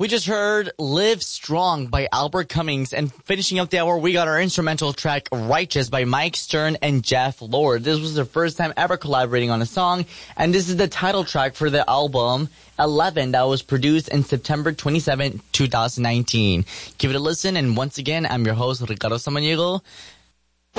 We just heard Live Strong by Albert Cummings, and finishing up the hour, we got our instrumental track Righteous by Mike Stern and Jeff Lord. This was their first time ever collaborating on a song, and this is the title track for the album 11 that was produced in September 27, 2019. Give it a listen, and once again, I'm your host, Ricardo Samaniego.